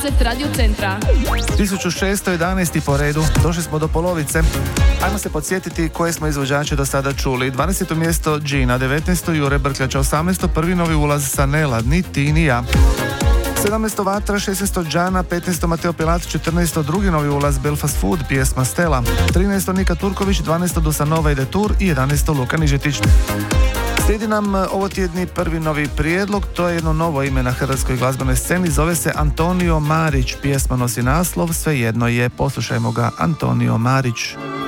Radio Centra. 1611. po redu, došli smo do polovice. Ajmo se podsjetiti koje smo izvođače do sada čuli. 20. mjesto Gina, 19. Jure Brkljača, 18. prvi novi ulaz Sanela, Ni ti ni ja. 17. Vatra, 16. Džana, 15. Mateo Pilat, 14. drugi novi ulaz Belfast Food, pjesma Stela. 13. Nika Turković, 12. Dusanova i Detour i 11. Luka Nižetić. Slijedi nam ovo tjedni prvi novi prijedlog, to je jedno novo ime na hrvatskoj glazbenoj sceni, zove se Antonio Marić, pjesma nosi naslov Svejedno je, poslušajmo ga, Antonio Marić.